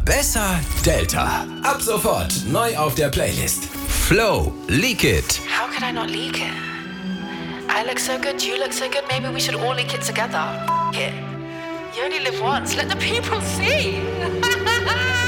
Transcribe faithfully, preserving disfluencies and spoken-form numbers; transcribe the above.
besser Delta. Ab sofort neu auf der Playlist. Flow, Leak It. How could I not leak it? I look so good, you look so good, maybe we should all leak it together. F- it. You only live once, let the people see.